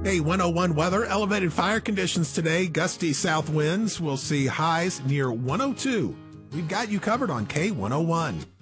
K101 weather, elevated fire conditions today, gusty south winds. We'll see highs near 102. We've got you covered on K101.